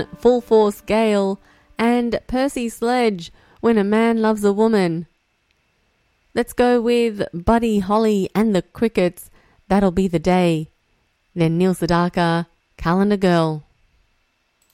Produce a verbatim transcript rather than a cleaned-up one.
Full Force Gale, and Percy Sledge, When a Man Loves a Woman. Let's go with Buddy Holly and the Crickets, That'll Be the Day. Then Neil Sedaka, Calendar Girl.